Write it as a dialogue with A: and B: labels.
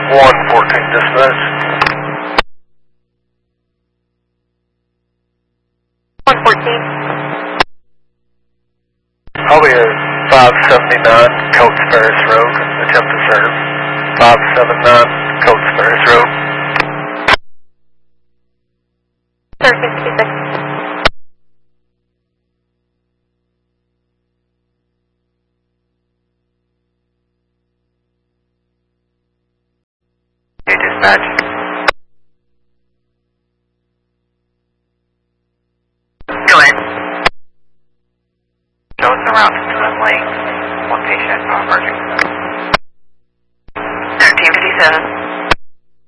A: 114 dispatch.
B: 114.
A: I'll be at 579 Coates Ferris Road, attempt to serve. 579 Coates Ferris Road.
B: Sir, 66.
A: Dispatch.
C: Delay. Shows the route to the lane. One patient, emerging.